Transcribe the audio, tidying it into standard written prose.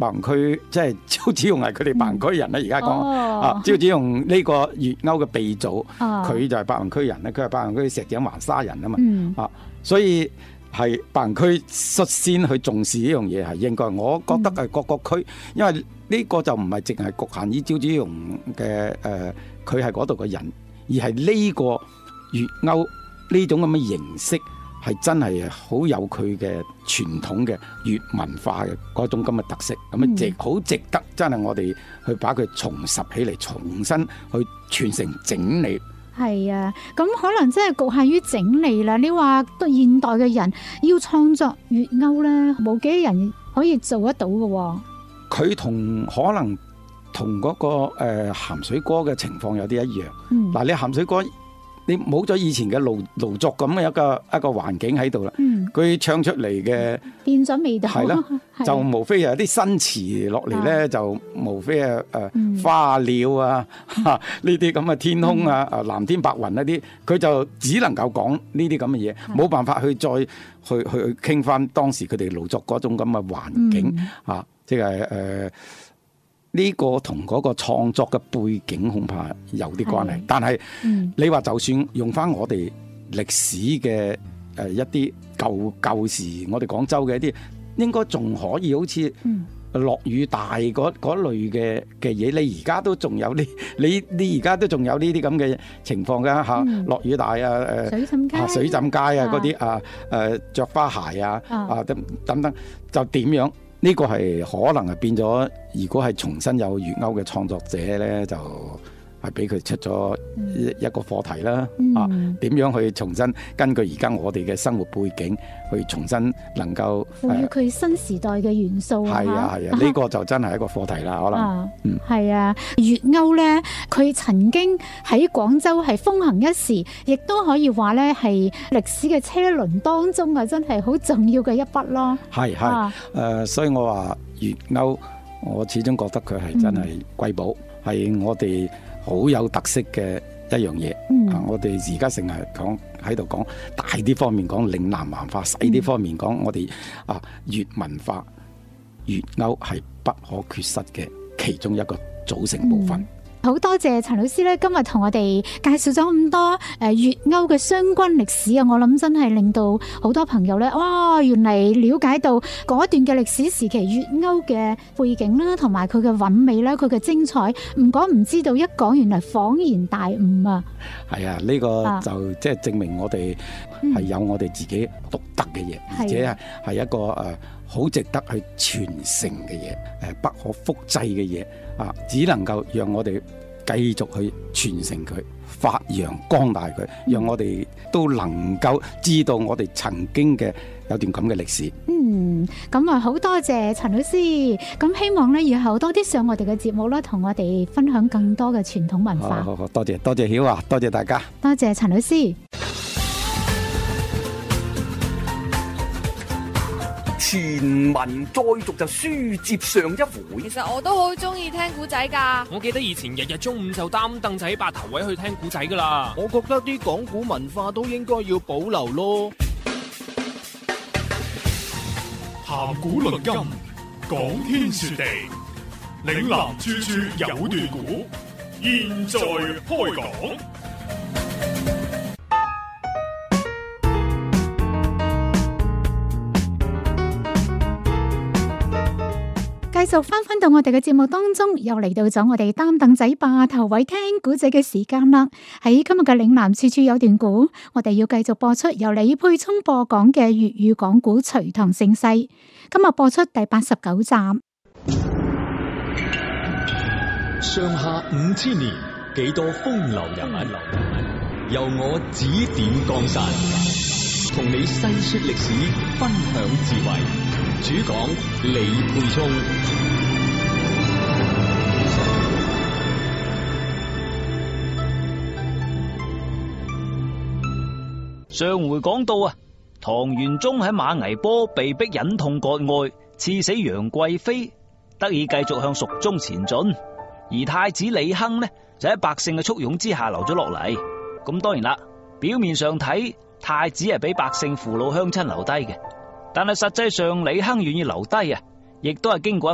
白雲區，即係趙子龍係佢哋白雲區人咧。而家講趙子龍呢個粵歐嘅鼻祖，佢就係白雲區人咧，佢係白雲區石井環沙人啊嘛。所以係白雲區率先去重視呢樣嘢係應該。我覺得係各個區，因為呢個就唔係淨係局限於趙子龍嘅佢係嗰度嘅人，而係呢個粵歐呢種咁嘅形式。係真係好有佢嘅傳統嘅粵文化嘅嗰種咁嘅特色，咁好值得真係我哋去把佢重拾起嚟，重新去傳承整理。 係啊，咁可能真係局限於整理啦。你話現代嘅人要創作粵歐咧，冇幾多人可以做得到嘅。佢可能同嗰個鹹水歌嘅情況有啲一樣。嗱，你鹹水歌。你冇咗以前嘅勞作咁嘅一個環境喺度啦，佢唱出嚟嘅變咗味道， 係啦，就無非有啲新詞落嚟咧，就無非花鳥啊呢啲咁嘅天空啊藍天白雲一啲，佢就只能夠講呢啲咁嘅嘢，冇辦法去再去傾翻當時佢哋勞作嗰種咁嘅環境即係呢個同嗰個創作嘅背景恐怕有啲關係，但係你話就算用翻我哋歷史嘅一啲舊時，我哋廣州嘅一啲，應該仲可以好似落雨大嗰類嘅嘢，你而家都仲有呢？你而家都仲有呢啲咁嘅情況㗎嚇，落雨大水浸街啊嗰啲著花鞋等等，就點樣？呢個係可能係變咗，如果係重新有粵歐嘅創作者咧，就係俾佢出咗一個課題啦。點樣去重新根據而家我哋嘅生活背景，去重新能夠賦予佢新時代嘅元素啊！ 係啊，呢個就真係一個課題啦，可能。 係啊，粵歐咧，佢曾經喺廣州係風行一時，亦都可以話咧係歷史嘅車輪當中啊，真係好重要嘅一筆咯。 係所以我話粵歐，我始終覺得佢係真係瑰寶，係我哋好有特色嘅一樣嘢。我哋而家成日喺度講大啲方面講嶺南文化，細啲方面講我哋粵文化，粵歐係不可缺失嘅其中一個組成部分。 好多謝陳老師咧，今日同我哋介紹咗咁多粵歐嘅相關歷史啊！我諗真係令到好多朋友咧，哇！原嚟了解到嗰段嘅歷史時期粵歐嘅背景啦，同埋佢嘅韻味啦，佢嘅精彩，唔講唔知道，一講原來恍然大悟啊！ 係啊，呢個就即係證明我哋係有我哋自己獨特嘅嘢，而且係一個好值得去傳承嘅嘢，不可複製嘅嘢只能夠讓我哋繼續去傳承佢，發揚光大佢，讓我哋都能夠知道我哋曾經嘅有段咁嘅歷史。 咁啊，好多謝陳老師，咁希望咧以後多啲上我哋嘅節目啦，同我哋分享更多嘅傳統文化。 好，多謝曉華，多謝大家， 多謝陳老師。 前文再續就書接上一回。 其實我都好中意聽古仔噶。 我記得以前日日中午就擔凳仔霸頭位去聽古仔噶啦。 我覺得啲講古文化都應該要保留咯。 談古論今，講天說地，嶺南處處有段古，現在開講。 繼續翻到我哋嘅節目當中，又嚟到咗我哋擔凳仔霸頭位聽古仔嘅時間啦。喺今日嘅嶺南處處有段古，我哋要繼續播出由李佩聰播講嘅粵語講古《隋唐盛世》，今日播出第89集。 上下5000年，幾多風流人物，由我指點江山，同你細說歷史，分享智慧。主講李佩聰。 上回講到唐玄宗喺馬嵬坡被逼忍痛割愛，賜死楊貴妃，得以繼續向蜀中前進。而太子李亨呢，就喺百姓嘅簇擁之下留咗落嚟。咁當然啦，表面上睇太子係俾百姓父老鄉親留低嘅。但係實際上李亨願意留低亦都係經過